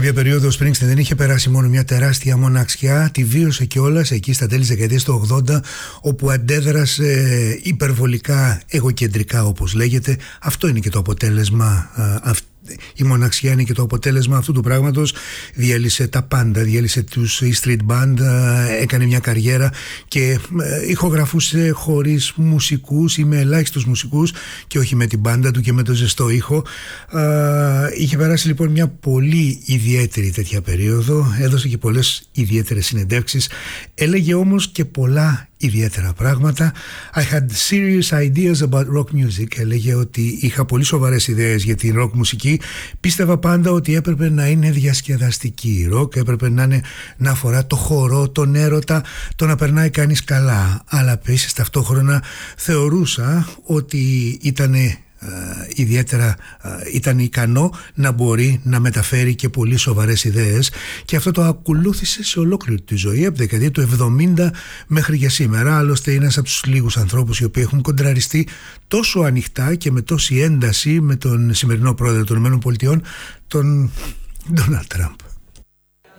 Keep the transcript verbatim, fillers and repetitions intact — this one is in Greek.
κάποια περίοδο ο Springsteen δεν είχε περάσει μόνο μια τεράστια μοναξιά, τη βίωσε κιόλας εκεί στα τέλη της δεκαετίας του ογδόντα, όπου αντέδρασε υπερβολικά εγωκεντρικά, όπως λέγεται. Αυτό είναι και το αποτέλεσμα αυτό. Η μοναξιά είναι και το αποτέλεσμα αυτού του πράγματος. Διέλυσε τα πάντα, διέλυσε τους η street band, έκανε μια καριέρα και ηχογραφούσε χωρίς μουσικούς ή με ελάχιστους μουσικούς και όχι με την μπάντα του και με το ζεστό ήχο. Είχε περάσει λοιπόν μια πολύ ιδιαίτερη τέτοια περίοδο, έδωσε και πολλές ιδιαίτερες συνεντεύξεις, έλεγε όμως και πολλά ιδιαίτερα πράγματα. I had serious ideas about rock music. Έλεγε ότι είχα πολύ σοβαρές ιδέες για την rock μουσική. Πίστευα πάντα ότι έπρεπε να είναι διασκεδαστική η rock, έπρεπε να, είναι, να αφορά το χορό, τον έρωτα, το να περνάει κανείς καλά. Αλλά επίσης ταυτόχρονα θεωρούσα ότι ήταν Uh, ιδιαίτερα uh, ήταν ικανό να μπορεί να μεταφέρει και πολύ σοβαρές ιδέες, και αυτό το ακολούθησε σε ολόκληρη τη ζωή από τη δεκαετία του εβδομήντα μέχρι και σήμερα. Άλλωστε είναι ένας από τους λίγους ανθρώπους οι οποίοι έχουν κοντραριστεί τόσο ανοιχτά και με τόση ένταση με τον σημερινό πρόεδρο των ΗΠΑ, τον Ντόναλντ Τραμπ.